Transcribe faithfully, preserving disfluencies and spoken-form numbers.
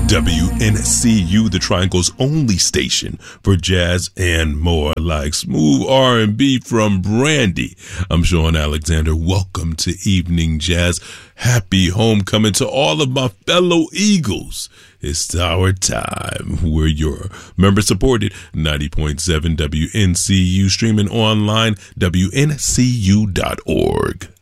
W N C U, the Triangle's only station for jazz and more, like smooth R and B from Brandy. I'm Sean Alexander. Welcome to Evening Jazz. Happy homecoming to all of my fellow Eagles. It's our time. We're your member-supported ninety point seven W N C U, streaming online, W N C U dot org.